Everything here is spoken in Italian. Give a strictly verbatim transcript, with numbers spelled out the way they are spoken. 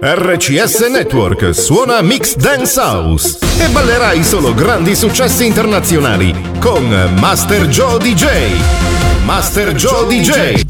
R C S Network suona Mix Dance House e ballerai solo grandi successi internazionali con Master Joe D J. Master Joe D J.